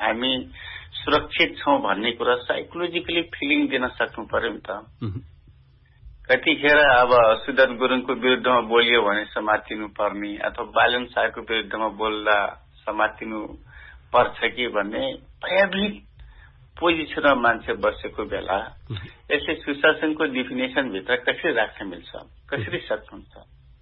हामी सुरक्षित छौं भन्ने कुरा साइकोलोजिकली फिलिङ दिन सक्नु पर्यो नि त। कतिखेर अब सुदन गुरुङको विरुद्धमा बोलियो भने समातिनु पर्ने अथवा बालन शाहको विरुद्धमा बोल्दा समातिनु पर्छ कि भन्ने भयभीत पोजिसनमा मान्छे बसेको बेला यसले सुशासनको डिफिनेसन भित्र कसरी राख्न मिल्छ, कसरी सक्नुहुन्छ?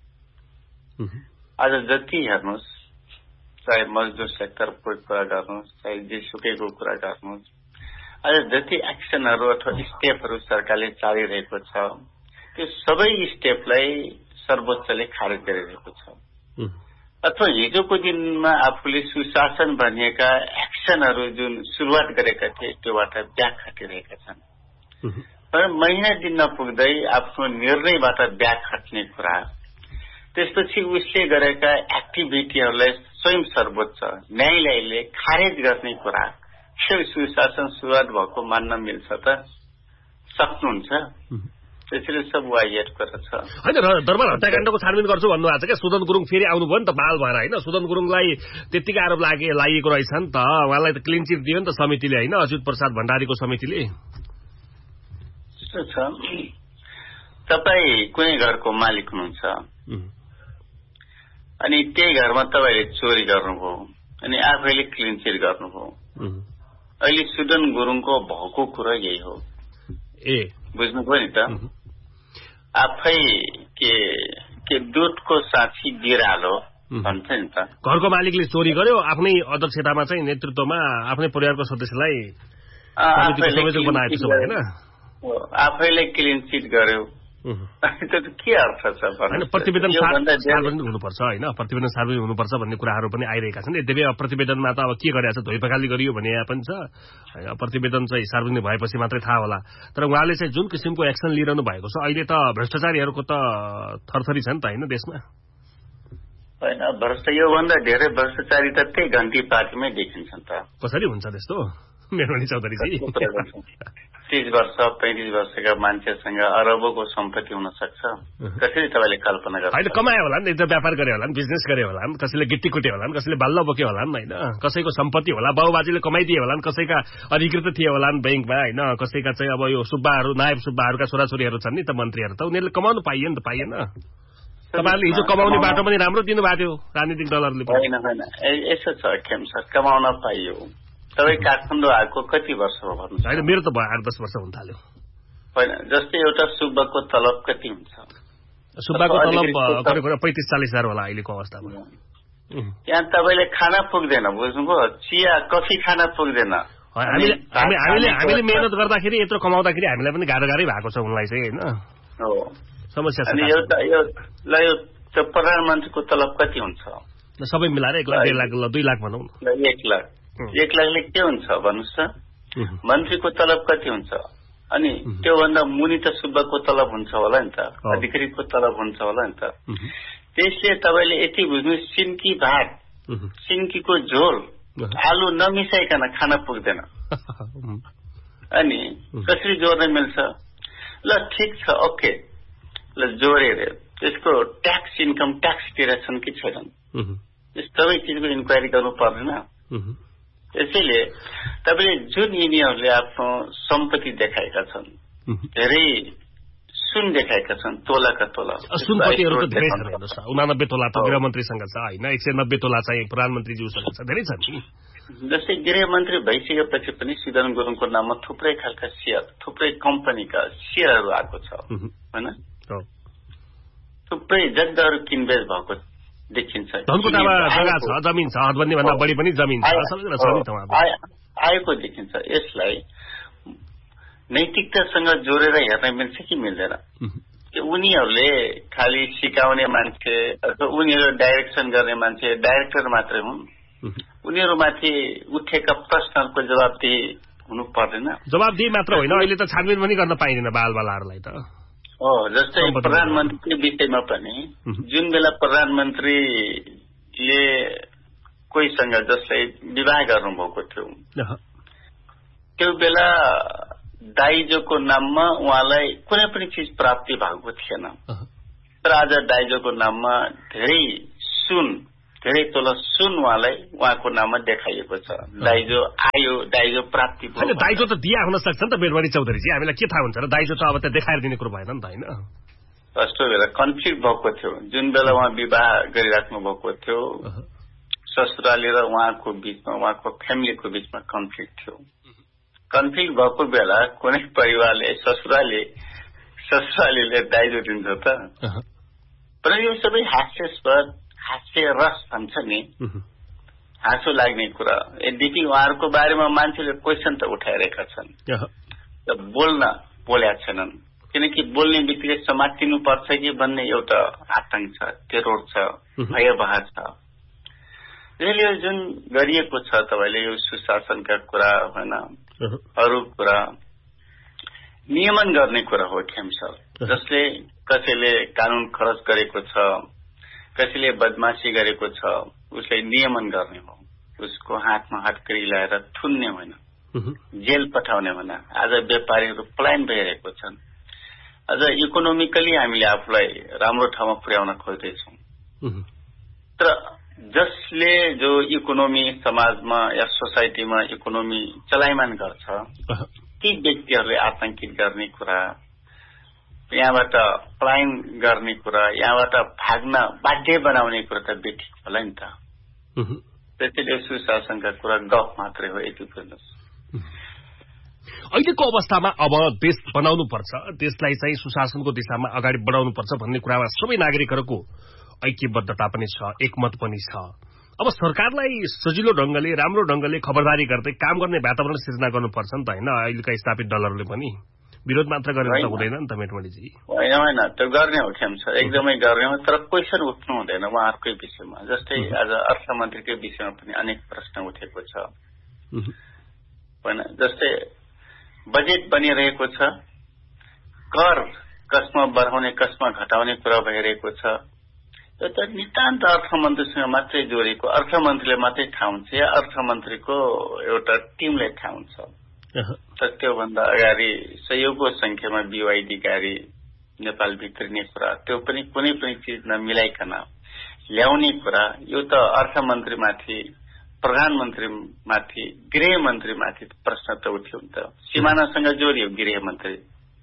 आज जति हेर्नुहोस्, चाहे मजदुर सेक्टरको कुरा गर्नुहोस्, चाहे जेसुकैको कुरा गर्नुहोस्, आज जति एक्सनहरू अथवा स्टेपहरू सरकारले चालिरहेको छ त्यो सबै स्टेपलाई सर्वोच्चले खारेज गरिरहेको छ। अथवा हिजोको दिनमा आफूले सुशासन भनिएका एक्सनहरू जुन सुरुवात गरेका थिए त्योबाट ब्याक हटिरहेका छन्। तर महिना दिन नपुग्दै आफ्नो निर्णयबाट ब्याक हट्ने कुरा, त्यसपछि उसले गरेका एक्टिभिटीहरूलाई स्वयं सर्वोच्च न्यायालयले खारेज गर्ने कुरा, सुशासन सुरुवात भएको मान्न मिल्छ त? सक्नुहुन्छ? त्यसैले सब वाइएट गरेर छ हैन। दरबार हत्याकाण्डको छानबिन गर्छु भन्नुभएको छ क्या। सुदन गुरुङ फेरि आउनुभयो नि त बाल भएर होइन। सुदन गुरुङलाई त्यतिकै आरोप लागेको रहेछ नि त, उहाँलाई त क्लिन चिट दियो नि त समितिले होइन, अच्युत प्रसाद भण्डारीको समितिले। त्यस्तो छ। तपाईँ कुनै घरको मालिक हुनुहुन्छ अनि त्यही घरमा तपाईँले चोरी गर्नुभयो अनि आफैले क्लिन चिट गर्नुभयो। अहिले सुदन गुरुङको भएको कुरा यही हो। बुझ्नुभयो नि त? आफै के दुधको साक्षी बिरालो भन्छ नि त। घरको मालिकले चोरी गर्यो, आफ्नै अध्यक्षतामा चाहिँ नेतृत्वमा आफ्नै परिवारको सदस्यलाई आफैले क्लिन चिट गर्यो। त्यो के अर्थ छ? प्रतिवेदन सार्वजनिक हुनुपर्छ होइन, प्रतिवेदन सार्वजनिक हुनुपर्छ भन्ने कुराहरू पनि आइरहेका छन्। यद्यपि प्रतिवेदनमा त अब के गरेको छ, धोइपखाली गरियो भने यहाँ पनि छ होइन। प्रतिवेदन चाहिँ सार्वजनिक भएपछि मात्रै थाहा होला। तर उहाँले चाहिँ जुन किसिमको एक्सन लिइरहनु भएको छ अहिले त भ्रष्टाचारीहरूको त थरथरी छ नि त होइन देशमा। होइन, योभन्दा धेरै भ्रष्टाचारी त त्यही घन्टी पार्टीमै देखिन्छ नि त। कसरी हुन्छ त्यस्तो मेहरबानी चौधरीजी? 30 वर्ष 35 वर्षका मान्छेसँग अरबौंको सम्पत्ति हुन सक्छ। कसरी तपाईँले कल्पना गर्नु? होइन, कमायो होला नि, व्यापार गरे होला नि, बिजनेस गरे होला नि, कसैले गिट्टी कुटे होला नि, कसैले बाल्लो बोके होला नि होइन। कसैको सम्पत्ति होला, बाबुबाजेले कमाइदिए होला नि, कसैका अधिकृत थिए होला नि ब्याङ्कमा होइन। कसैका चाहिँ अब यो सुब्बाहरू, नायब सुब्बाहरूका छोराछोरीहरू छन् नि त मन्त्रीहरू, त उनीहरूले कमाउनु पाइयो नि त, पाइएन? तपाईँहरूले हिजो कमाउने बाटो पनि राम्रो दिनुभएको थियो राजनीतिक दलहरूले। होइन, यसो छ खेम सर, कमाउन पाइयो। तपाईँ काठमाडौँ आएको कति वर्ष हो भन्नुहोस्? होइन, मेरो त 8-10 वर्ष हुन थाल्यो। होइन, जस्तै एउटा सुब्बाको तलब कति हुन्छ? सुब्बाको तलब 35-40 हजार होला अहिलेको अवस्थामा। यहाँ तपाईँले खाना पुग्दैन, बुझ्नुभयो? चिया कफी खाना पुग्दैन। हामीले मेहनत गर्दाखेरि यत्रो कमाउँदाखेरि हामीलाई पनि गाह्रो भएको छ उनलाई चाहिँ होइन। समस्या छ। अनि यो प्रधानमन्त्रीको तलब कति हुन्छ? सबै मिलाएर 1 लाख 1.5 लाख 2 लाख भनौँ। 1 लाख 1 लाखले के हुन्छ भन्नुहोस् त? मन्त्रीको तलब कति हुन्छ? अनि त्योभन्दा मुनि त सुब्बाको तलब हुन्छ होला नि त, अधिकारीको तलब हुन्छ होला नि त। त्यसले तपाईँले यति बुझ्नु, सिन्की भात, सिन्कीको झोल, आलु नमिसाइकन खान पुग्दैन। अनि कसरी जोड्न मिल्छ? ल ठिक छ, ओके, ल जोडेर त्यसको ट्याक्स, इन्कम ट्याक्स तिरेछन् कि छैनन्, यस सबै चिजको इन्क्वायरी गर्नु पर्दैन। त्यसैले तपाईँले जुन यिनीहरूले आफ्नो सम्पत्ति देखाएका छन्, धेरै सुन देखाएका छन्, तोलाका तोला। सुनपतिहरू त धेरै छन् हेर्नुहोस्, 89 तोला त गृहमन्त्रीसँग छ होइन, 190 तोला चाहिँ प्रधानमन्त्रीज्यूसँग छ, धेरै छन्। जस्तै गृहमन्त्री भइसकेपछि पनि सुदन गुरुङको नाममा थुप्रै खालका सेयर, थुप्रै कम्पनीका सेयरहरू आएको छ होइन। थुप्रै जग्गाहरू किनबेच भएको देखिन्छ। धनकुटामा जग्गा छ, जमिन छ, हदबन्दी भन्दा बढी पनि जमिन छ, आएको देखिन्छ। यसलाई नैतिकतासँग जोडेर हेर्न मिल्छ कि मिल्दैन? उनीहरूले खालि सिकाउने मान्छे अथवा उनीहरू डाइरेक्सन गर्ने मान्छे डाइरेक्टर मात्रै हुन्, उनीहरूमाथि उठेका प्रश्नहरूको जवाबदेही हुनु पर्दैन? जवाबदेही मात्र होइन, अहिले त छानबिन पनि गर्न पाइँदैन बालबालाहरूलाई त। जस्तै प्रधानमन्त्रीको विषयमा पनि जुन बेला प्रधानमन्त्रीले कोहीसँग जसलाई विवाह गर्नुभएको थियो त्यो बेला दाइजोको नाममा उहाँलाई कुनै पनि चिज प्राप्ति भएको थिएन। तर आज दाइजोको नाममा धेरै सुन धेरै तोला सुन उहाँको नाममा देखाइएको छ। दाइजो आयो, दाइजो प्राप्ति भयो। हैन, दाइजो त दिया हुन सक्छ नि त बेरवारी चौधरीजी, हामीलाई के थाहा हुन्छ र? दाइजो त अब त देखाएर दिने कुरो भएन नि त, हैन? कस्तो बेला कन्फ्लिक्ट भएको थियो, जुन बेला उहाँ विवाह गरिराख्नु भएको थियो, ससुराली र उहाँको बीचमा, उहाँको फ्यामिलीको बीचमा कन्फ्लिक्ट थियो। कन्फ्लिक्ट भएको बेला कुनै परिवारले ससुरालीले दाइजो दिन्छ त? तर यो सबै हास्यास्पद, हास्य रस भन्छ नि, हाँसो लाग्ने कुरा। यद्यपि उहाँहरूको बारेमा मान्छेले क्वेसन त उठाइरहेका छन्, बोलेका छैनन्, किनकि बोल्ने बित्तिकै समातिनु पर्छ कि भन्ने एउटा आतंक छ, टेरोर छ, भयभह छ। यसले जुन गरिएको छ तपाईले यो सुशासनका कुरा होइन, अरू कुरा नियमन गर्ने कुरा हो खेमसर। जसले कसैले कानून खरच गरेको छ, कसैले बदमाशी गरेको छ, उसलाई नियमन गर्ने हो, उसको हातमा हटकडी लगाएर थुन्ने होइन, जेल पठाउने होइन। आज व्यापारीहरू पलायन भइरहेको छन्। आज इकोनोमिकली हामीले आफूलाई राम्रो ठाउँमा पुर्याउन खोज्दैछौँ, तर जसले जो इकोनोमी समाजमा या सोसाइटीमा इकोनोमी चलायमान गर्छ, ती व्यक्तिहरूले आतंकित गर्ने कुरा, यहाँबाट पलायन गर्ने कुरा, यहाँबाट भाग्न बाध्य बनाउने कुरा त बेठिक होला नि त। त्यसैले सुशासनका कुरा गफ मात्रै हो, यति बुझ्नुहोस्। अहिलेको अवस्थामा अब देश बनाउनु पर्छ, देशलाई चाहिँ सुशासनको दिशामा अगाडि बढाउनु पर्छ भन्ने कुरामा सबै नागरिकहरूको ऐक्यबद्धता पनि छ, एकमत पनि छ। अब सरकारलाई सजिलो ढंगले, राम्रो ढंगले खबरदारी गर्दै काम गर्ने वातावरण सिर्जना गर्नुपर्छ नि त, हैन? अहिलेका स्थापित दलहरूले पनि विरोध मात्र गरेर त हुँदैन नि त मेटमणिजी। होइन, त्यो गर्ने हो खेम छ, एकदमै गर्ने हो, तर क्वेसन उठ्नु हुँदैन उहाँहरूकै विषयमा। जस्तै आज अर्थमन्त्रीकै विषयमा पनि अनेक प्रश्न उठेको छ होइन। जस्तै बजेट बनिरहेको छ, कर कसमा बढाउने कसमा घटाउने कुरा भइरहेको छ, यो त नितान्त अर्थमन्त्रीसँग मात्रै जोडिएको, अर्थमन्त्रीले मात्रै थाहा हुन्छ या अर्थमन्त्रीको एउटा टिमलाई थाहा हुन्छ। तर त्योभन्दा अगाडि सयौंको संख्यामा BYD गाडी नेपाल भित्रिने कुरा, त्यो पनि कुनै पनि चिज नमिलाइकन ल्याउने कुरा, यो त अर्थमन्त्रीमाथि, प्रधानमन्त्रीमाथि, गृहमन्त्रीमाथि प्रश्न त उठ्यो नि त। सिमानासँग जोडियो गृहमन्त्री,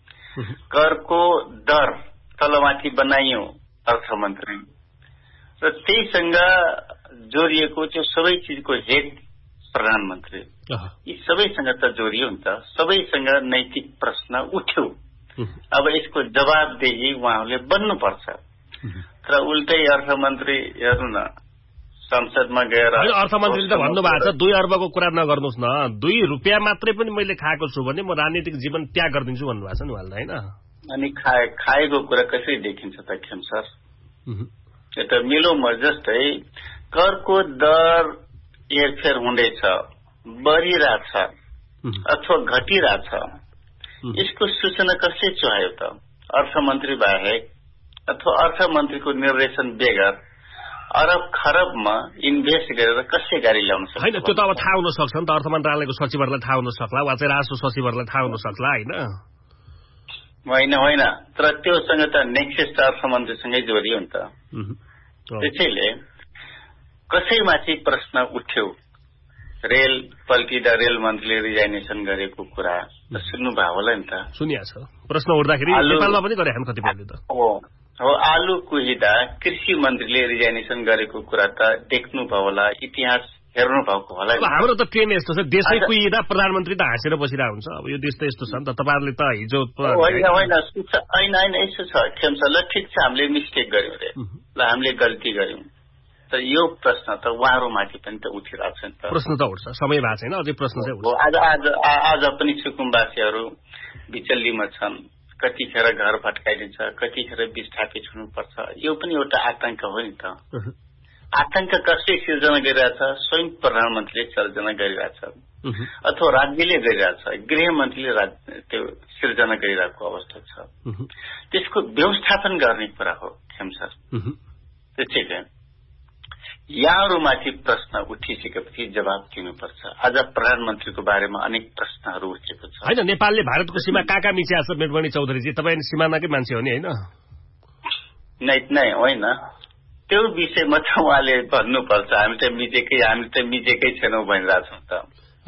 करको दर तलमाथि बनाइयो अर्थमन्त्री, र त्यहीसँग जोडिएको त्यो सबै चिजको हेड प्रधानमन्त्री, यी सबैसँग त जोडियो नि त। सबैसँग नैतिक प्रश्न उठ्यो। अब यसको जवाबदेही उहाँहरूले बन्नुपर्छ। तर उल्टै अर्थमन्त्री हेर्नु न, संसदमा गएर अर्थमन्त्रीले त भन्नुभएको छ 2 अर्बको कुरा नगर्नुहोस् न, 2 रुपियाँ मात्रै पनि मैले खाएको छु भने म राजनीतिक जीवन त्याग गरिदिन्छु भन्नुभएको छ नि उहाँले, हैन? अनि खाएको कुरा कसरी देखिन्छ त खेम सर? यो त मिलोमा जस्तै करको दर हेरफेर हुँदैछ, बढिरहेछ अथवा घटिरहेछ, यसको सूचना कसले चाह्यो त? अर्थमन्त्री बाहेक अथवा अर्थमन्त्रीको निर्देशन बेगर अरब खरबमा इन्भेस्ट गरेर कसले गाडी ल्याउन सक्छ? हैन, त्यो त अब थाहा हुन सक्छ नि त, अर्थ मन्त्रालयको सचिवहरूलाई थाहा हुन सक्ला, वा चाहिँ राजस्व सचिवहरूलाई थाहा हुन सक्ला, हैन? होइन, तर त्योसँग त नेक्सस त अर्थमन्त्रीसँगै जोडियो नि त। त्यसैले कसैमाथि प्रश्न उठ्यो, रेल पल्टिँदा रेल मन्त्रीले रिजाइनेसन गरेको कुरा त सुन्नुभयो होला नि त? सुनिया छ, प्रश्न उठ्दाखेरि नेपालमा पनि गरे हामी कतिपयले त। हो, आलु कुहिँदा कृषि मन्त्रीले रिजाइनेसन गरेको कुरा त देख्नुभयो होला, इतिहास हेर्नु भएको होला। हाम्रो त ट्रेन यस्तो छ, देशै कुहिँदा प्रधानमन्त्री त हाँसेर बसिरहेको हुन्छ। अब यो देश त यस्तो छ नि त, तपाईँहरूले त हिजो होइन यस्तो छ खेम सर, ल ठिक छ, हामीले मिस्टेक गर्यौँ रे, ल हामीले गल्ती गर्यौँ, तर यो प्रश्न त उहाँहरूमाथि पनि त उठिरहेको छ नि त। प्रश्न त उठ्छ, समय भएको छैन, अझै प्रश्न चाहिँ उठ्छ। आज पनि सुकुम्बासीहरू बिचल्लीमा छन्, कतिखेर घर भट्काइदिन्छ, कतिखेर विस्थापित हुनुपर्छ, यो पनि एउटा आतंक हो नि त। आतंक कसले सिर्जना गरिरहेछ? स्वयं प्रधानमन्त्रीले सिर्जना गरिरहेछ, अथवा राज्यले गरिरहेछ, गृहमन्त्रीले त्यो सिर्जना गरिरहेको अवस्था छ। त्यसको व्यवस्थापन गर्ने कुरा हो खेम सर। त्यसैले यहाँहरूमाथि प्रश्न उठिसकेपछि जवाब दिनुपर्छ। आज प्रधानमन्त्रीको बारेमा अनेक प्रश्नहरू उठेको छ। होइन, नेपालले भारतको सीमा कहाँ मिच्या छ मेटमणि चौधरीजी? तपाईँ सिमानाकै मान्छे हो नि, होइन? नै होइन, त्यो विषयमा त उहाँले भन्नुपर्छ। हामी त मिचेकै छैनौँ भनिरहेछौँ त।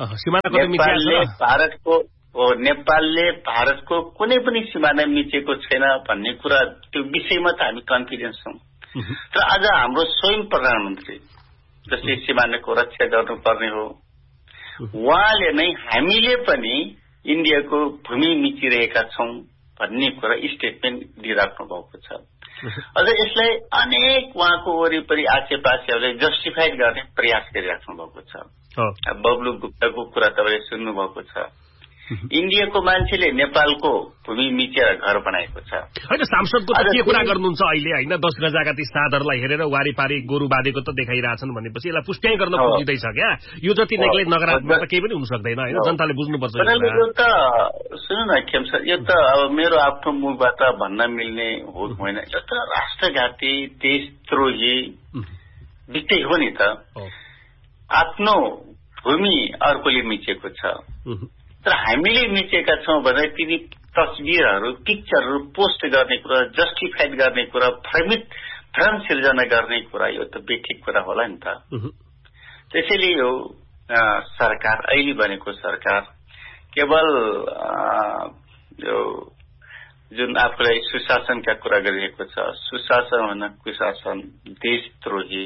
नेपालले भारतको कुनै पनि सिमाना मिचेको छैन भन्ने कुरा त्यो विषयमा त हामी कन्फिडेन्स छौँ। तर आज हाम्रो स्वयं प्रधानमन्त्री जसले सिमानाको रक्षा गर्नुपर्ने हो, उहाँले नै हामीले पनि इन्डियाको भूमि मिचिरहेका छौँ भन्ने कुरा स्टेटमेन्ट दिइराख्नु भएको छ। अझ यसलाई अनेक उहाँको वरिपरि आसेपासेहरूले जस्टिफाइड गर्ने प्रयास गरिराख्नु भएको छ। बब्लु गुप्ताको कुरा तपाईँले सुन्नु भएको छ। इन्डियाको मान्छेले नेपालको भूमि मिचेर घर बनाएको छ। होइन, सांसदको त के कुरा गर्नुहुन्छ अहिले? होइन, 10 गजाका ती साधहरूलाई हेरेर वारीपारी गोरु बाँधेको त देखाइरहेछन् भनेपछि यसलाई पुष्ट्याइ गर्न खोजिँदैछ क्या। यो जति नेग्लेक्ट नगरात्मक त केही पनि हुन सक्दैन। होइन, जनताले बुझ्नुपर्छ। यो त सुन्नु न खेम सर, यो त अब मेरो आफ्नो मुखबाट भन्न मिल्ने हो होइन। यो त राष्ट्रघाती देशद्रोही विषय हो नि त। आफ्नो भूमि अर्कोले मिचेको छ, तर हामीले मिचेका छौँ भने तिनी तस्बिरहरू पिक्चरहरू पोस्ट गर्ने कुरा, जस्टिफाइड गर्ने कुरा, भ्रम सिर्जना गर्ने कुरा, यो त बेठिक कुरा होला नि त। त्यसैले यो सरकार, अहिले बनेको सरकार केवल यो जुन आफूलाई सुशासनका कुरा गरिरहेको छ, सुशासन होइन कुशासन, देशद्रोही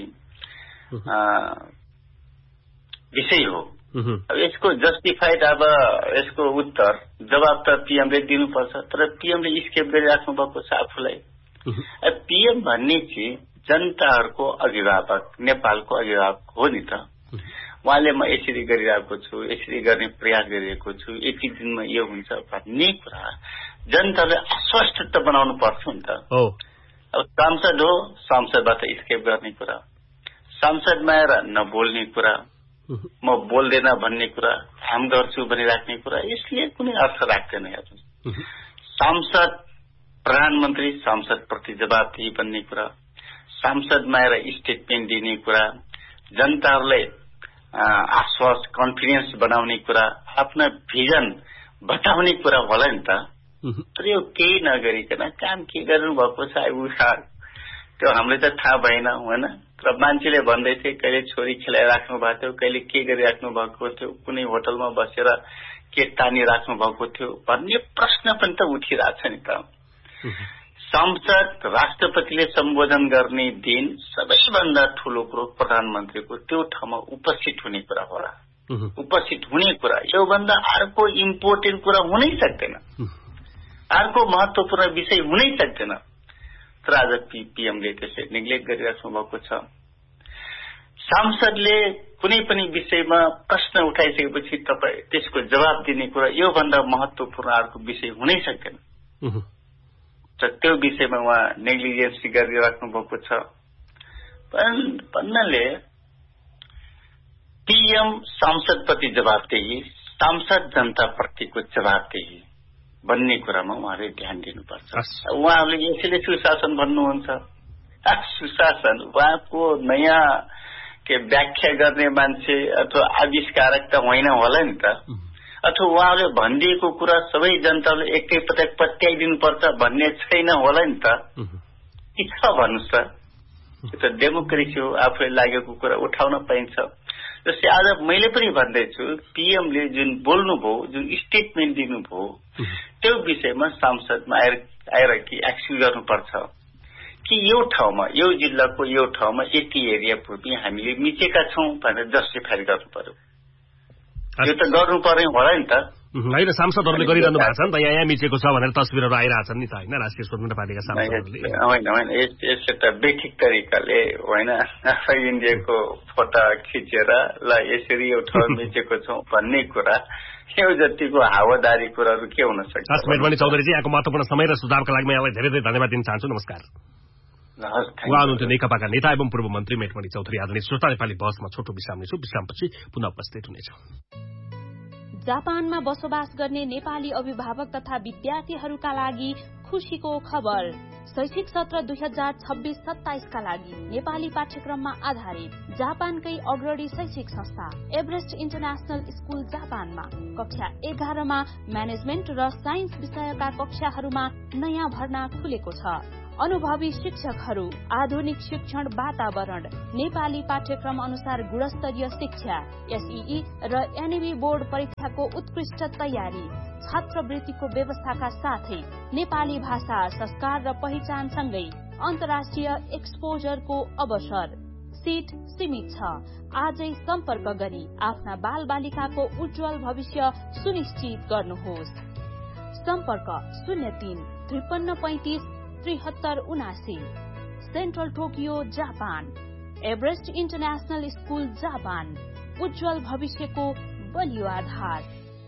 विषय हो। अब यसको जस्टिफाइड, अब यसको उत्तर जवाब त पीएमले दिनुपर्छ। तर पीएमले स्केप गरिराख्नु भएको छ आफूलाई। पीएम भन्ने चिज जनताहरूको अभिभावक, नेपालको अभिभावक हो नि त। उहाँले म यसरी गरिरहेको छु, यसरी गर्ने प्रयास गरिरहेको छु, यति दिनमा यो हुन्छ भन्ने कुरा जनतालाई आश्वस्त त बनाउनु पर्छ नि त। अब सांसद हो, सांसदबाट स्केप गर्ने कुरा, सांसदमा आएर नबोल्ने कुरा, म बोल्दैन भन्ने कुरा, काम गर्छु भनिराख्ने कुरा, यसले कुनै अर्थ राख्दैन। सांसद प्रधानमन्त्री सांसदप्रति जवाबदेही बन्ने कुरा, सांसदमा आएर स्टेटमेन्ट दिने कुरा, जनताहरूलाई आश्वास कन्फिडेन्स बनाउने कुरा, आफ्ना भिजन बताउने कुरा होला नि त। तर यो केही नगरिकन काम के गर्नु भएको छ त्यो हामीलाई त थाहा भएन होइन। र मान्छेले भन्दै थिए कहिले छोरी खेलाइराख्नु भएको थियो, कहिले के गरिराख्नु भएको थियो, कुनै होटलमा बसेर के तानिराख्नु भएको थियो भन्ने प्रश्न पनि त उठिरहेछ नि त। संसद राष्ट्रपतिले सम्बोधन गर्ने दिन सबैभन्दा ठूलो कुरो प्रधानमन्त्रीको त्यो ठाउँमा उपस्थित हुने कुरा होला। उपस्थित हुने कुरा, योभन्दा अर्को इम्पोर्टेन्ट कुरा हुनै सक्दैन, अर्को महत्वपूर्ण विषय हुनै सक्दैन। तर आज पीएमले त्यसै नेग्लेक्ट गरिराख्नु भएको छ। सांसदले कुनै पनि विषयमा प्रश्न उठाइसकेपछि तपाईँ त्यसको जवाब दिने कुरा, योभन्दा महत्वपूर्ण अर्को विषय हुनै सक्दैन। तर त्यो विषयमा उहाँ नेग्लिजेन्सी गरिराख्नु भएको छ भन्नाले पीएम सांसदप्रति जवाबदेही, सांसद जनताप्रतिको जवाबदेही भन्ने कुरामा उहाँले ध्यान दिनुपर्छ। उहाँहरूले यसैले सुशासन भन्नुहुन्छ। सुशासन उहाँको नयाँ के व्याख्या गर्ने मान्छे अथवा आविष्कारक त होइन होला नि त। अथवा उहाँले भनिदिएको कुरा सबै जनताले एकैपटक पत्याइदिनुपर्छ भन्ने छैन होला नि त। के छ भन्नुहोस् त। यो त डेमोक्रेसी हो, आफूले लागेको कुरा उठाउन पाइन्छ। जस्तै आज मैले पनि भन्दैछु, पीएमले जुन बोल्नुभयो, जुन स्टेटमेन्ट दिनुभयो, त्यो विषयमा सांसदमा आएर कि एक्सन गर्नुपर्छ कि यो ठाउँमा, यो जिल्लाको यो ठाउँमा यति एरिया भूमि हामीले मिचेका छौँ भनेर जस्टिफाई गर्नु पर्यो। यो त गर्नु पर्ने होला नि त। होइन, सांसदहरूले गरिरहनु भएको छ नि त, यहाँ मिचेको छ भनेर तस्बिरहरू आइरहेछन् नि त होइन, राष्ट्रिय स्वतन्त्र पार्टीका सांसदहरूले। होइन यसले त बेठिक तरिकाले होइन इन्डियाको फोटा खिचेर ल यसरी यो ठाउँ मिचेको छौँ भन्ने कुरा, यो जतिको हावादारी कुराहरू के हुन सक्छ। मेटमणि चौधरीजी, यहाँको महत्त्वपूर्ण समय र सुझावका लागि म यहाँलाई धेरै धेरै धन्यवाद दिन चाहन्छु। नमस्कार। उहाँ हुनुहुन्थ्यो नेकपाका नेता एवं पूर्व मन्त्री मेटमणि चौधरी। आदरणीय श्रोता, नेपाली बहसमा छोटो विश्राम लिन्छौँ। विश्रामपछि पुनः उपस्थित हुनेछौँ। जापानमा बसोबास गर्ने नेपाली अभिभावक तथा विद्यार्थीहरूका लागि खुशीको खबर। शैक्षिक सत्र 2026-27 का लागि नेपाली पाठ्यक्रममा आधारित जापानकै अग्रणी शैक्षिक संस्था एभरेस्ट इन्टरनेशनल स्कूल जापानमा कक्षा 11 मा म्यानेजमेन्ट र साइन्स विषयका कक्षाहरूमा नयाँ भर्ना खुलेको छ। अनुभवी शिक्षकहरू, आधुनिक शिक्षण वातावरण, नेपाली पाठ्यक्रम अनुसार गुणस्तरीय शिक्षा, एसईई र एनईबी बोर्ड परीक्षाको उत्कृष्ट तयारी, छात्रवृत्तिको व्यवस्थाका साथै नेपाली भाषा, संस्कार र पहिचानसँगै अन्तर्राष्ट्रिय एक्सपोजरको अवसर। सीट सीमित छ। आजै सम्पर्क गरी आफ्ना बाल बालिकाको उज्जवल भविष्य सुनिश्चित गर्नुहोस्। सम्पर्क 03 53 35 73 79। Central Tokyo, Japan. Everest international school, Japan. उज्जवल भविष्यको बलियो आधार।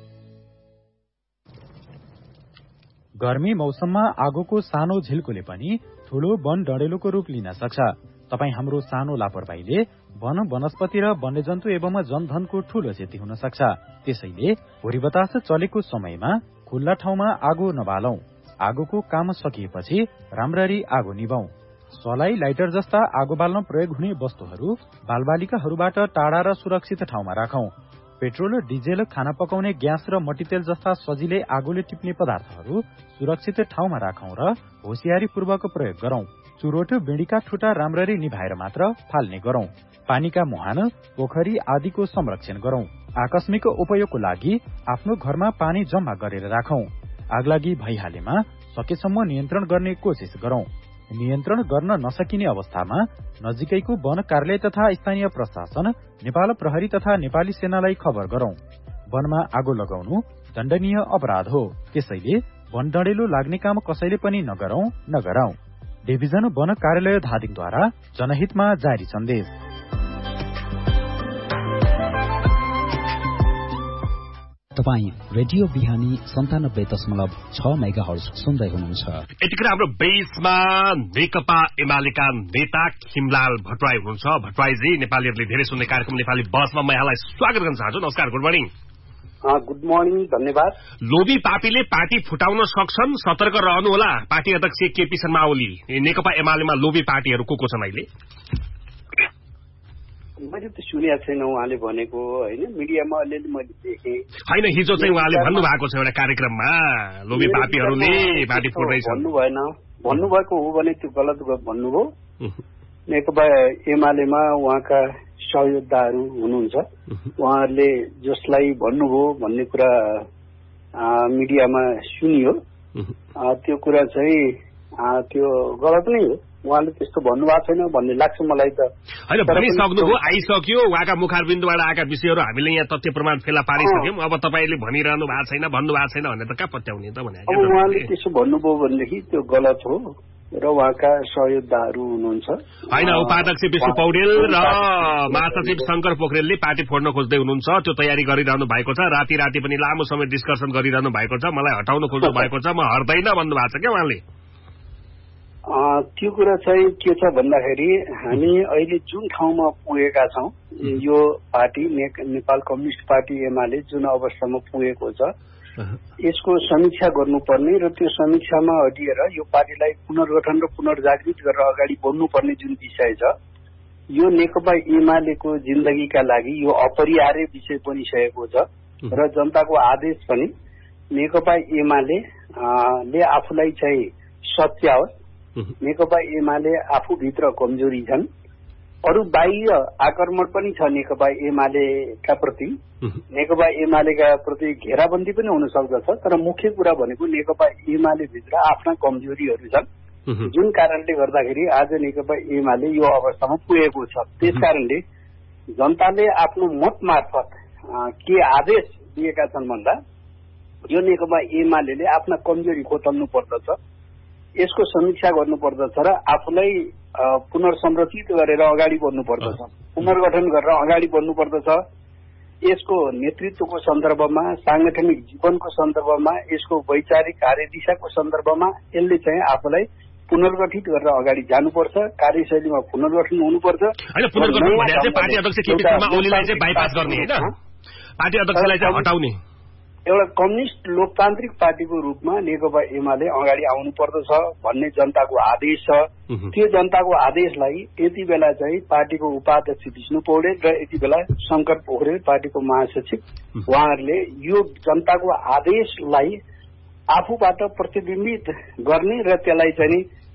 गर्मी मौसममा आगोको सानो झिल्कोले पनि ठूलो वन डढेलोको रूप लिन सक्छ। तपाई हाम्रो सानो लापरवाहीले वन वनस्पति र वन्यजन्तु एवं जनधनको ठूलो क्षति हुन सक्छ। त्यसैले भुरी बतास चलेको समयमा खुल्ला ठाउँमा आगो नबालौं। आगोको काम सकिएपछि राम्ररी आगो निभाऊ। सलाई, लाइटर जस्ता आगो बाल्न प्रयोग हुने वस्तुहरू बालबालिकाहरूबाट टाढा र सुरक्षित ठाउँमा राखौं। पेट्रोल, डिजेल, खाना पकाउने ग्यास र मट्टीतेल जस्ता सजिलै आगोले टिप्ने पदार्थहरू सुरक्षित ठाउँमा राखौं र होशियारीपूर्वक प्रयोग गरौं। चुरोट, बिँडीका ठुटा राम्ररी निभाएर मात्र फाल्ने गरौं। पानीका मुहान, पोखरी आदिको संरक्षण गरौं। आकस्मिक उपयोगको लागि आफ्नो घरमा पानी जम्मा गरेर राखौं। आगलागी भइहालेमा सकेसम्म नियन्त्रण गर्ने कोसिस गरौं। नियन्त्रण गर्न नसकिने अवस्थामा नजिकैको वन कार्यालय तथा स्थानीय प्रशासन, नेपाल प्रहरी तथा नेपाली सेनालाई खबर गरौं। वनमा आगो लगाउनु दण्डनीय अपराध हो। त्यसैले वन डढेलो लाग्ने काम कसैले पनि नगरौं। डिभिजन वन कार्यालय धादिङद्वारा जनहितमा जारी सन्देश। तपाई रेडियो बिहानी 97.6 मेगाहर्ज सुन्दै हुनुहुन्छ। यतिखेर हाम्रो बेसमा नेकपा एमालेका नेता खिमलाल भट्टराई हुनुहुन्छ। भट्टराईजी, नेपालीहरूले धेरै सुन्ने कार्यक्रम नेपाली बसमा म यहाँलाई स्वागत गर्न चाहन्छु। नमस्कार, गुड मर्निङ। गुड मर्निङ, धन्यवाद। लोभी पापीले पार्टी फुटाउन सक्छन्, सतर्क रहनुहोला। पार्टी अध्यक्ष केपी शर्मा ओली। नेकपा एमालेमा लोभी पार्टीहरू को छन् अहिले? मैले त सुनेको छैन उहाँले भनेको, होइन, मिडियामा अलिअलि मैले देखेँ। होइन, हिजो चाहिँ उहाँले भन्नुभएको छ एउटा कार्यक्रममा लोभी पापीहरूले पार्टी फुट्दैछन् भन्नुभएको हो भने त्यो गलत भन्नुभयो। नेकपा एमालेमा उहाँका सहयोद्धाहरू हुनुहुन्छ, उहाँहरूले जसलाई भन्नुभयो भन्ने कुरा मिडियामा सुनियो। त्यो कुरा चाहिँ त्यो गलत नै हो। उहाँले त्यस्तो भन्नुभएको छैन भन्ने लाग्छ मलाई त। होइन, भनिसक्नुभयो, आइसक्यो। उहाँका मुखारबिन्दबाट आएका विषयहरू हामीले यहाँ तथ्य प्रमाण फेला पारिसक्यौं। अब तपाईँले भनिरहनु भएको छैन, भन्नुभएको छैन भने त कहाँ पत्याउने त भने। अब उहाँले त्यसो भन्नुभयो भनेदेखि त्यो गलत हो र उहाँका सहयोद्धाहरू हुनुहुन्छ। होइन, उपाध्यक्ष विष्णु पौडेल र महासचिव शंकर पोखरेलले पार्टी फोड्न खोज्दै हुनुहुन्छ। त्यो तयारी गरिरहनु भएको छ। राति राति पनि लामो समय डिस्कसन गरिरहनु भएको छ। मलाई हटाउन खोज्नु भएको छ। म हट्दैन भन्नुभएको छ क्या उहाँले। त्यो कुरा चाहिँ के छ भन्दाखेरि हामी अहिले जुन ठाउँमा पुगेका छौं, यो party Nepal communist party UML जुन अवस्थामा पुगेको छ, यसको समीक्षा गर्नुपर्ने र त्यो समीक्षामा हटिएर यो पार्टीलाई पुनर्गठन र पुनर्जागृत गरेर अगाडि बढ्नुपर्ने जुन विषय छ, यो नेकपा एमालेको जिन्दगीका लागि यो अपरिहार्य विषय बनिसकेको छ र जनताको आदेश पनि नेकपा एमाले आफूलाई चाहिँ सच्याओस्। नेकपा एमाले आफूभित्र कमजोरी छन्। अरू बाह्य आक्रमण पनि छ नेकपा एमालेका प्रति। नेकपा एमालेका प्रति घेराबन्दी पनि हुन सक्दछ, तर मुख्य कुरा भनेको नेकपा एमाले भित्र आफ्ना कमजोरीहरू छन्, जुन कारणले गर्दाखेरि आज नेकपा एमाले यो अवस्थामा पुगेको छ। त्यसकारणले जनताले आफ्नो मत मार्फत के आदेश दिएका छन् भन्दा यो नेकपा एमाले आफ्ना कमजोरी खोतल्नु पर्दछ, यसको समीक्षा गर्नुपर्दछ र आफूलाई पुनर्संरचित गरेर अगाडि बढ्नुपर्दछ, पुनर्गठन गरेर अगाडि बढ्नुपर्दछ। यसको नेतृत्वको सन्दर्भमा, सांगठनिक जीवनको सन्दर्भमा, यसको वैचारिक कार्यदिशाको सन्दर्भमा यसले चाहिँ आफूलाई पुनर्गठित गरेर अगाडि जानुपर्छ। कार्यशैलीमा पुनर्गठन हुनुपर्छ। पार्टी अध्यक्ष केपी शर्मा ओलीलाई चाहिँ बाइपास गर्ने होइन, पार्टी अध्यक्षलाई चाहिँ हटाउने। एउटा कम्युनिस्ट लोकतान्त्रिक पार्टीको रूपमा नेकपा एमाले अगाडि आउनु पर्दछ भन्ने जनताको आदेश छ। त्यो जनताको आदेशलाई यति बेला चाहिँ पार्टीको उपाध्यक्ष विष्णु पौडेल र यति बेला शंकर पोखरेल पार्टीको महासचिव, उहाँहरूले यो जनताको आदेशलाई आफूबाट प्रतिबिम्बित गर्ने र त्यसलाई चाहिँ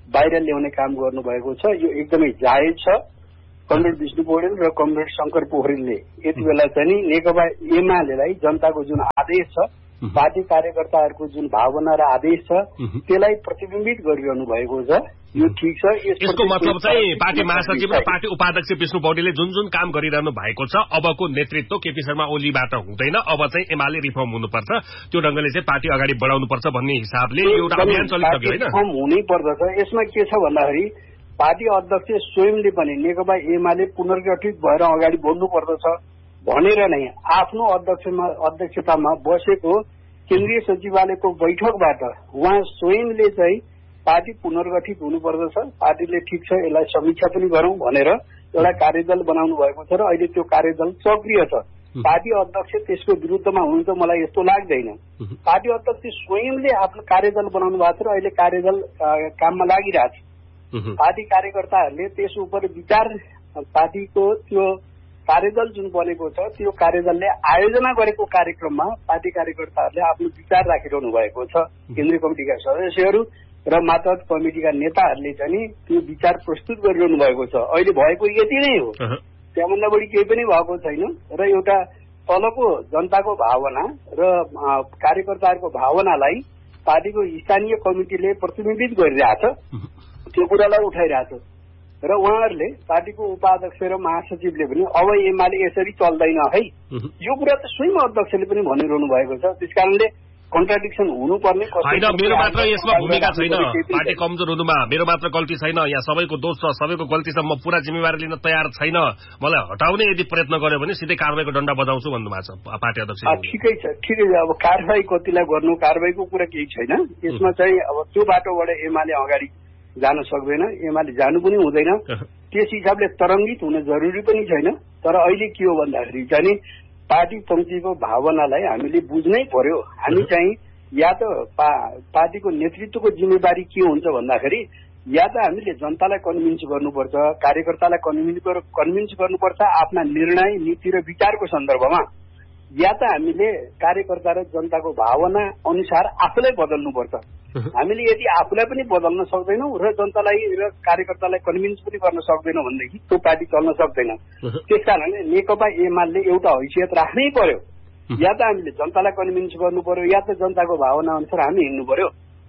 बाहिर ल्याउने काम गर्नुभएको छ। यो एकदमै जायज छ। कमरेड विष्णु पौडेल र कमरेड शंकर पोखरेलले यति बेला चाहिँ नेकपा एमालेलाई जनताको जुन आदेश छ, पार्टी कार्यकर्ताहरूको जुन भावना र आदेश छ त्यसलाई प्रतिबिम्बित गरिरहनु भएको छ। यो ठिक छ। यसको मतलब चाहिँ पार्टी महासचिव र पार्टी उपाध्यक्ष विष्णु पौडेलले जुन जुन काम गरिरहनु भएको छ अबको नेतृत्व केपी शर्मा ओलीबाट हुँदैन, अब चाहिँ एमाले रिफर्म हुनुपर्छ, त्यो ढंगले चाहिँ पार्टी अगाडि बढाउनुपर्छ भन्ने हिसाबले एउटा अभियान चलिसक्यो होइन? रिफर्म हुनै पर्दछ। यसमा के छ भन्दाखेरि पार्टी अध्यक्ष स्वयंले पनि नेकपा एमाले पुनर्गठित भएर अगाडि बढ्नु पर्दछ भनेर नै आफ्नो अध्यक्षतामा बसेको केन्द्रीय सचिवालयको बैठकबाट उहाँ स्वयंले चाहिँ पार्टी पुनर्गठित हुनुपर्दछ, पार्टीले ठिक छ यसलाई समीक्षा पनि गरौं भनेर एउटा कार्यदल बनाउनु भएको छ र अहिले त्यो कार्यदल सक्रिय छ। पार्टी अध्यक्ष त्यसको विरुद्धमा हुनु त मलाई यस्तो लाग्दैन। पार्टी अध्यक्ष स्वयंले आफ्नो कार्यदल बनाउनु भएको छ र अहिले कार्यदल काममा लागिरहेछ। पार्टी कार्यकर्ताहरूले त्यस उप विचार, पार्टीको त्यो कार्यदल जुन बनेको छ त्यो कार्यदलले आयोजना गरेको कार्यक्रममा पार्टी कार्यकर्ताहरूले आफ्नो विचार राखिरहनु भएको छ। केन्द्रीय कमिटिका सदस्यहरू र मातहत कमिटिका नेताहरूले चाहिँ त्यो विचार प्रस्तुत गरिरहनु भएको छ। अहिले भएको यति नै हो, त्यहाँभन्दा बढी केही पनि भएको छैन। र एउटा तलको जनताको भावना र कार्यकर्ताहरूको भावनालाई पार्टीको स्थानीय कमिटिले प्रतिबिम्बित गरिरहेछ, त्यो कुरालाई उठाइरहेछ। र उहाँहरूले पार्टीको उपाध्यक्ष र महासचिवले पनि अब एमाले यसरी चल्दैन है, यो कुरा त स्वयं अध्यक्षले पनि भनिरहनु भएको छ। त्यसकारणले कन्ट्राडिक्सन हुनुपर्ने होइन। मेरो मात्र यसमा भूमिका छैन, पार्टी कमजोर हुनुमा मेरो मात्र गल्ती छैन, यहाँ सबैको दोष छ, सबैको गल्ती छ, म पूरा जिम्मेवारी लिन तयार छैन, मलाई हटाउने यदि प्रयत्न गर्यो भने सिधै कारबाहीको डण्डा बजाउँछु भन्नुभएको छ पार्टी अध्यक्ष। ठिकै छ, ठिकै छ। अब कारबाही कतिलाई गर्नु, कारबाहीको कुरा केही छैन। यसमा चाहिँ अब त्यो बाटोबाट एमाले अगाडि जान सक्दैन, एमाले जानु पनि हुँदैन। त्यस हिसाबले तरङ्गित हुन जरुरी पनि छैन। तर अहिले के हो भन्दाखेरि चाहिँ पार्टी पङ्क्तिको भावनालाई हामीले बुझ्नै पर्यो। हामी चाहिँ या त पार्टीको नेतृत्वको जिम्मेवारी के हुन्छ भन्दाखेरि या त हामीले जनतालाई कन्भिन्स गर्नुपर्छ, कार्यकर्तालाई कन्भिन्स गर्नुपर्छ आफ्ना निर्णय, नीति र विचारको सन्दर्भमा, या त हामीले कार्यकर्ता र जनताको भावना अनुसार आफूलाई बदल्नुपर्छ। हामीले यदि आफूलाई पनि बदल्न सक्दैनौँ र जनतालाई र कार्यकर्तालाई कन्भिन्स पनि गर्न सक्दैनौँ भनेदेखि त्यो पार्टी चल्न सक्दैन। त्यसकारणले नेकपा एमाले एउटा हैसियत राख्नै पर्यो, या त हामीले जनतालाई कन्भिन्स गर्नु पर्यो या त जनताको भावना अनुसार हामी हिँड्नु पर्यो।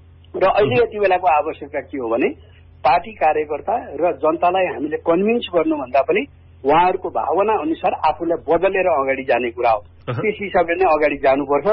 र अहिले यति बेलाको आवश्यकता के हो भने पार्टी कार्यकर्ता र जनतालाई हामीले कन्भिन्स गर्नुभन्दा पनि उहाँहरूको भावना अनुसार आफूलाई बदलेर अगाडि जाने कुरा हो। त्यस हिसाबले नै अगाडि जानुपर्छ।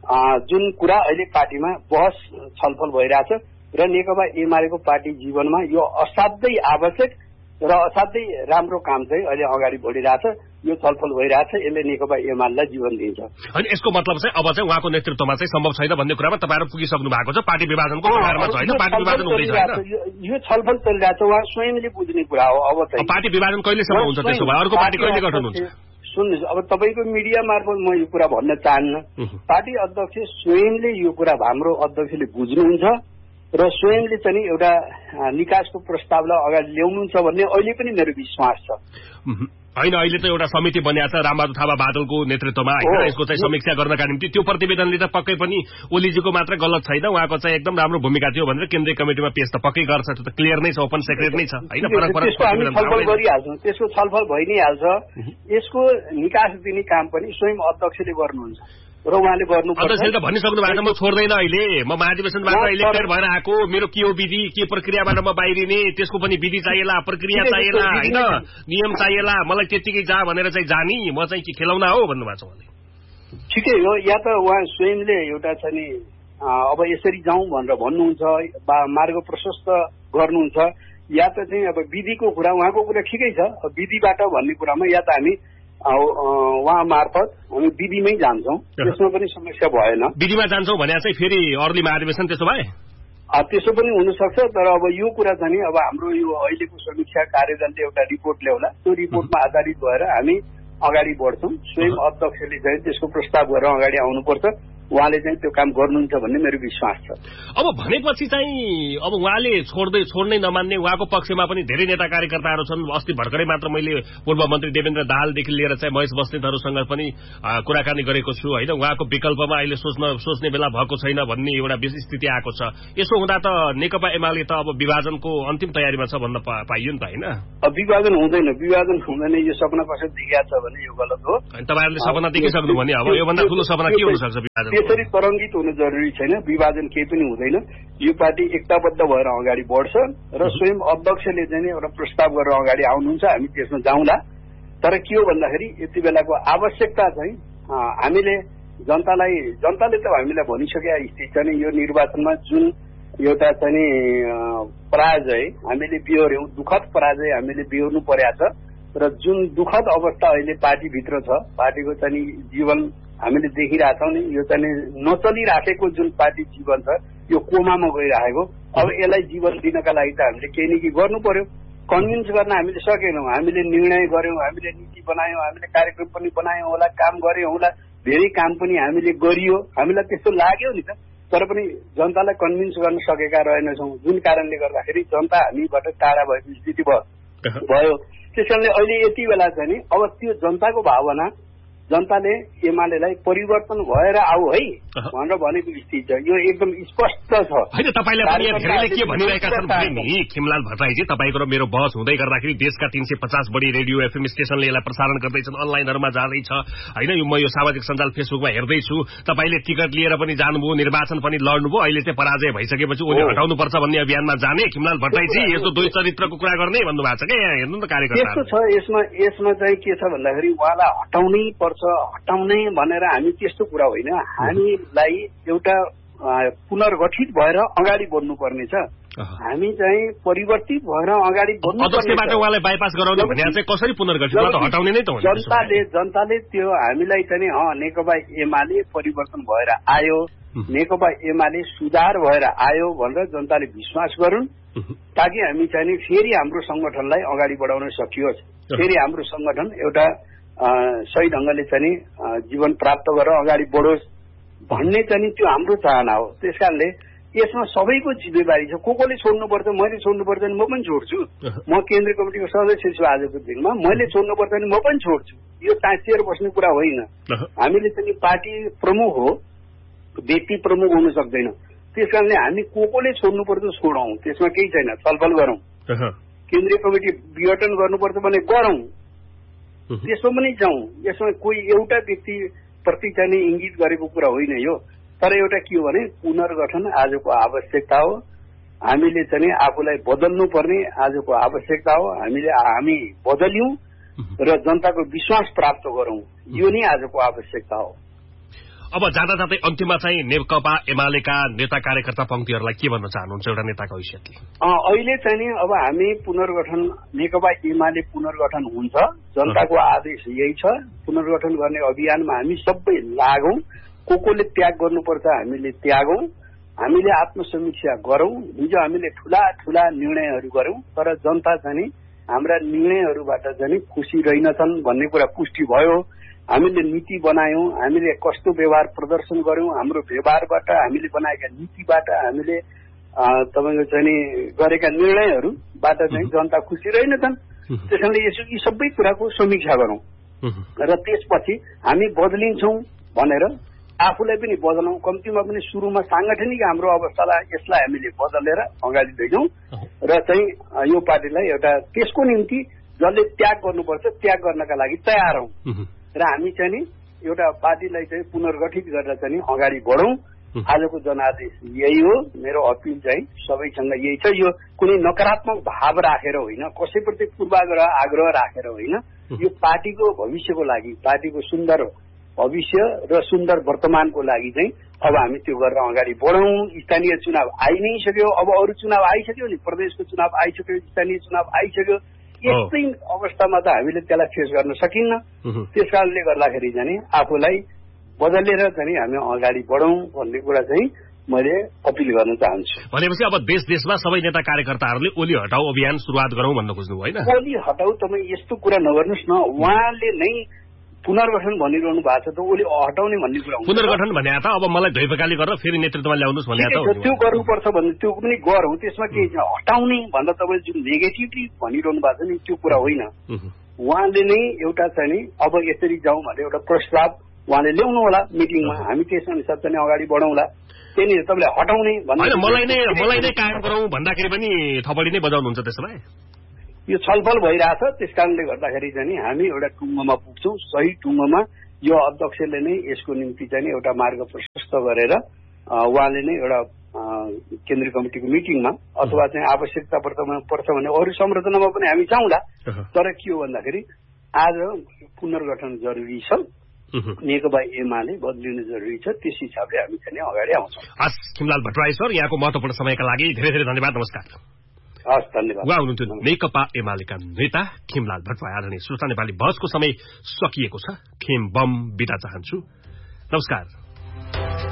जुन कुरा अहिले पार्टीमा बहस छलफल भइरहेछ र नेकपा एमालेको पार्टी जीवनमा यो असाध्यै आवश्यक र असाध्यै राम्रो काम चाहिँ अहिले अगाडि बढिरहेछ। यो छलफल भइरहेछ, यसले नेकपा एमालेलाई जीवन दिन्छ। अनि यसको मतलब चाहिँ अब चाहिँ उहाँको नेतृत्वमा चाहिँ सम्भव छैन भन्ने कुरामा तपाईहरु पुगिसक्नु भएको छ, पार्टी विभाजनको कुरामा छैन, पार्टी विभाजन हुँदैछ हैन? यो छलफल चलिरहेछ, उहाँ स्वयंले बुझ्ने कुरा हो। अब चाहिँ पार्टी विभाजन कहिलेसम्म हुन्छ त्यसो भए? अर्को पार्टी कहिले गठन हुन्छ? सुन्नुहोस्, अब तपाईँको मिडिया मार्फत म यो कुरा भन्न चाहन्न। पार्टी अध्यक्ष स्वयंले यो कुरा हाम्रो अध्यक्षले बुझ्नुहुन्छ र स्वयंले चाहिँ एउटा निकासको प्रस्तावलाई अगाडि ल्याउनुहुन्छ भन्ने अहिले पनि मेरो विश्वास छ। होइन, अहिले त एउटा समिति बनिएको छ रामबहादुर थापा बादलको नेतृत्वमा हैन, यसको चाहिँ समीक्षा गर्नका निम्ति। त्यो प्रतिवेदनले त पक्कै पनि ओलीजीको मात्र गलत छैन, उहाँको चाहिँ एकदम राम्रो भूमिका थियो भनेर केन्द्रीय कमिटिमा पेश त पक्कै गर्छ, त्यो त क्लियर नै छ, ओपन सेक्रेट नै छ हैन। त्यसको हामी छलफल गरिहाल्छौँ, त्यसको छलफल भइ नै हाल्छ। यसको निकास दिने काम पनि स्वयं अध्यक्षले गर्नुहुन्छ र उहाँले गर्नुपर्छ। अध्यक्षले त भनिसक्नु भएको छ म छोड्दैन, अहिले म महाधिवेशनबाट इलेक्टेड भएर आएको, मेरो के हो विधि, के प्रक्रियाबाट म बाहिरिने, त्यसको पनि विधि चाहिएला, प्रक्रिया चाहिएला हैन, नियम चाहिएला, मलाई त्यतिकै जा भनेर चाहिँ जानी, म चाहिँ के खेलाउना हो भन्नुभएको छ उहाँले। ठिकै हो, या त उहाँ स्वयंले एउटा चाहिँ अब यसरी जाउँ भनेर भन्नुहुन्छ, मार्ग प्रशस्त गर्नुहुन्छ, या त चाहिँ अब विधिको कुरा, उहाँको कुरा ठिकै छ, विधिबाट भन्ने कुरामा या त हामी उहाँ मार्फत हामी विधिमै जान्छौँ, त्यसमा पनि समस्या भएन। विधिमा जान्छौँ भने चाहिँ फेरि अर्ली महाधिवेशन त्यसो भए त्यसो पनि हुनसक्छ। तर अब यो कुरा चाहिँ अब हाम्रो यो अहिलेको समीक्षा कार्यदलले एउटा रिपोर्ट ल्याउला, त्यो रिपोर्टमा आधारित भएर हामी अगाडि बढ्छौँ। स्वयं अध्यक्षले चाहिँ त्यसको प्रस्ताव गरेर अगाडि आउनुपर्छ उहाँले चाहिँ त्यो काम गर्नुहुन्छ भन्ने मेरो विश्वास छ। अब भनेपछि चाहिँ अब उहाँले छोड्नै नमान्ने उहाँको पक्षमा पनि धेरै नेता कार्यकर्ताहरू छन्। अस्ति भर्खरै मात्र मैले पूर्व मन्त्री देवेन्द्र दाहालदेखि लिएर चाहिँ महेश बस्नेतहरूसँग पनि कुराकानी गरेको छु होइन। उहाँको विकल्पमा अहिले सोच्ने बेला भएको छैन भन्ने एउटा स्थिति आएको छ। यसो हुँदा त नेकपा एमाले त अब विभाजनको अन्तिम तयारीमा छ भन्न पाइयो नि त होइन। विभाजन हुँदैन यो सपना कसरी देखिया छ भने यो गलत हो। तपाईँहरूले सपना देखिसक्नु भने अब योभन्दा ठुलो सपना के हुन सक्छ विभाजन? त्यसरी तरङ्गित हुनु जरुरी छैन। विभाजन केही पनि हुँदैन। यो पार्टी एकताबद्ध भएर अगाडि बढ्छ र स्वयं अध्यक्षले चाहिँ एउटा प्रस्ताव गरेर अगाडि आउनुहुन्छ, हामी त्यसमा जाउँला। तर के हो भन्दाखेरि यति बेलाको आवश्यकता चाहिँ हामीले जनताले त हामीलाई भनिसकेका स्थिति छ नि, यो निर्वाचनमा जुन एउटा चाहिँ पराजय हामीले बिहोर्यौं, दुःखद पराजय हामीले बिहोर्नु पर्या छ र जुन दुःखद अवस्था अहिले पार्टीभित्र छ, पार्टीको चाहिँ जीवन हामीले देखिरहेछौँ नि, यो चाहिँ नचलिराखेको जुन पार्टी जीवन छ यो कोमामा गइराखेको। अब यसलाई जीवन दिनका लागि त हामीले केही न केही गर्नु पर्यो। कन्भिन्स गर्न हामीले सकेनौँ। हामीले निर्णय गर्यौं, हामीले नीति बनायौं, हामीले कार्यक्रम पनि बनायौं होला, काम गर्यौं होला, धेरै काम पनि हामीले गरियो, हामीलाई त्यस्तो लाग्यो नि त। तर पनि जनतालाई कन्भिन्स गर्न सकेका रहेनछौँ, जुन कारणले गर्दाखेरि जनता हामीबाट टाढा भएको स्थिति भयो। त्यसकारणले अहिले यति बेला चाहिँ नि अब त्यो जनताको भावना, जनताले एमालेलाई परिवर्तन भएर आऊ है भनेर भनेको स्थिति छ। यो एकदम स्पष्ट छ होइन। तपाईँलाई पनि धेरैले के भनिरहेका छन् भने नि खिमलाल भट्टराईजी, तपाईँको र मेरो बहस हुँदै गर्दाखेरि देशका 350 बढी रेडियो एफएम स्टेशनले यसलाई प्रसारण गर्दैछन्, अनलाइनहरूमा जाँदैछ होइन। म यो सामाजिक सञ्जाल फेसबुकमा हेर्दैछु, तपाईँले टिकट लिएर पनि जानुभयो, निर्वाचन पनि लड्नुभयो, अहिले चाहिँ पराजय भइसकेपछि ओली हटाउनुपर्छ भन्ने अभियानमा जाने खिमलाल भट्टराईजी यस्तो दुई चरित्रको कुरा गर्ने भन्नुभएको छ क्या। हेर्नु त कार्यकर्ता यस्तो छ। यसमा चाहिँ के छ भन्दाखेरि उहाँलाई हटाउनै पर्छ, हटाउने भनेर हामी त्यस्तो कुरा होइन। हामीलाई एउटा पुनर्गठित भएर अगाडि बढ्नुपर्ने छ। हामी चाहिँ परिवर्तित भएर अगाडि बढ्नुपर्ने। उहाँलाई बाइपास गराउने भने चाहिँ कसरी पुनर्गठित हटाउने नै त हो। जनताले त्यो हामीलाई चाहिँ नेकपा एमाले परिवर्तन भएर आयो, नेकपा एमाले सुधार भएर आयो भनेर जनताले विश्वास गरून्, ताकि हामी चाहिँ फेरि हाम्रो संगठनलाई अगाडि बढाउन सकियोस्, फेरि हाम्रो संगठन एउटा सही ढंगले चाहिँ जीवन प्राप्त गरेर अगाडि बढोस् भन्ने चाहिँ त्यो हाम्रो चाहना हो। त्यसकारणले यसमा सबैको जिम्मेवारी छ। कोले छोड्नुपर्छ, मैले छोड्नुपर्छ भने म पनि छोड्छु। म केन्द्रीय कमिटिको सदस्य छु आजको दिनमा, मैले छोड्नुपर्छ भने म पनि छोड्छु। यो टाँसिएर बस्ने कुरा होइन। हामीले चाहिँ पार्टी प्रमुख हो, व्यक्ति प्रमुख हुन सक्दैन। त्यसकारणले हामी कोले छोड्नुपर्छ छोडौं, त्यसमा केही छैन, छलफल गरौं। केन्द्रीय कमिटी विघटन गर्नुपर्छ भने गरौं, त्यसो पनि जाउँ। यसमा कोही एउटा व्यक्ति प्रति चाहिँ इंगित गरेको कुरा होइन यो। तर एउटा के हो भने पुनर्गठन आजको आवश्यकता हो। हामीले चाहिँ आफूलाई बदल्नु पर्ने आजको आवश्यकता हो। हामी बदल्यौं र जनताको विश्वास प्राप्त गरौं, यो नै आजको आवश्यकता हो। अब जाँदा जाँदै अन्तिममा चाहिँ नेकपा एमालेका नेता कार्यकर्ता पंक्तिहरूलाई के भन्न चाहनुहुन्छ एउटा नेताको हैसियतले? अहिले चाहिँ नि अब हामी पुनर्गठन, नेकपा एमाले पुनर्गठन हुन्छ, जनताको आदेश यही छ। पुनर्गठन गर्ने अभियानमा हामी सबै लागौं। कोले त्याग गर्नुपर्छ हामीले त्यागौं, हामीले आत्मसमीक्षा गरौं। हिजो हामीले ठूला निर्णयहरू गरौं, तर जनता चाहिँ हाम्रा निर्णयहरूबाट चाहिँ खुसी रहेनछन् भन्ने कुरा पुष्टि भयो। हामीले नीति बनायौं, हामीले कस्तो व्यवहार प्रदर्शन गर्यौं, हाम्रो व्यवहारबाट, हामीले बनाएका नीतिबाट, हामीले तपाईको चाहिँ गरेका निर्णयहरूबाट चाहिँ जनता खुसी रहेनछन्। त्यसैले यी सबै कुराको समीक्षा गरौं र त्यसपछि हामी बदलिन्छौं भनेर आफूलाई पनि बदलौं। कम्तीमा पनि सुरुमा सांगठनिक हाम्रो अवस्थालाई यसलाई हामीले बदलेर अगाडि लैजाउँ र चाहिँ यो पार्टीलाई एउटा त्यसको निम्ति जसले त्याग गर्नुपर्छ त्याग गर्नका लागि तयार हौं र हामी चाहिँ नि एउटा पार्टीलाई चाहिँ पुनर्गठित गरेर चाहिँ अगाडि बढौं। आजको जनादेश यही हो। मेरो अपिल चाहिँ सबैसँग यही छ। यो कुनै नकारात्मक भाव राखेर होइन, कसैप्रति पूर्वाग्रह आग्रह राखेर होइन, यो पार्टीको भविष्यको लागि, पार्टीको सुन्दर भविष्य र सुन्दर वर्तमानको लागि चाहिँ अब हामी त्यो गरेर अगाडि बढौं। स्थानीय चुनाव आइ नै सक्यो, अब अरू चुनाव आइसक्यो नि, प्रदेशको चुनाव आइसक्यो, स्थानीय चुनाव आइसक्यो। यस्तै अवस्थामा त हामीले त्यसलाई फेस गर्न सकिन्न। त्यसकारणले गर्दाखेरि चाहिँ आफूलाई बदलेर चाहिँ हामी अगाडि बढौं भन्ने कुरा चाहिँ मैले अपिल गर्न चाहन्छु। भनेपछि अब देशमा सबै नेता कार्यकर्ताहरूले ओली हटाऊ अभियान सुरुवात गरौं भन्न खोज्नु होइन? ओली हटाऊ तपाईँ यस्तो कुरा नगर्नुहोस् न। उहाँले नै पुनर्गठन भनिरहनु भएको छ त उसले हटाउने भन्ने कुरा हुन्छ। पुनर्गठन भने त अब मलाई धोइपकाली गरेर फेरि नेतृत्वमा ल्याउनुहोस् भने त्यो गर्नुपर्छ भन्ने त्यो पनि गरौँ, त्यसमा केही छ। हटाउने भन्दा तपाईँ जुन नेगेटिभली भनिरहनु भएको छ नि त्यो कुरा होइन। उहाँले नै एउटा चाहिँ नि अब यसरी जाउँ भनेर एउटा प्रस्ताव उहाँले ल्याउनु होला मिटिङमा, हामी त्यस अनुसार चाहिँ अगाडि बढाउँला। त्यहाँनिर तपाईँले हटाउने भन्दा मलाई नै कायम गरौँ भन्दाखेरि पनि थपडी नै बजाउनुहुन्छ त्यसो भए? यो छलफल भइरहेछ, त्यस कारणले गर्दाखेरि चाहिँ हामी एउटा टुङ्गोमा पुग्छौँ। सही टुङ्गोमा यो अध्यक्षले नै यसको निम्ति चाहिँ एउटा मार्ग प्रशस्त गरेर उहाँले नै एउटा केन्द्रीय कमिटिको मिटिङमा अथवा चाहिँ आवश्यकता पर्छ भने अरू संरचनामा पनि हामी जाउँला। तर के हो भन्दाखेरि आज पुनर्गठन जरुरी छ, नेकपा एमाले बदलिनु जरुरी छ, त्यस हिसाबले हामी चाहिँ अगाडि आउँछौँ। हस्, खिमलाल भट्टराई सर, यहाँको महत्त्वपूर्ण समयका लागि धेरै धेरै धन्यवाद। नमस्कार। हस्, धन्यवाद। उहाँ हुनुहुन्थ्यो नेकपा एमालेका नेता खिमलाल भट्टराई। आदरणीय श्रोता, नेपाली बहसको समय सकिएको छ। खेम बम बिदा चाहन्छु। नमस्कार।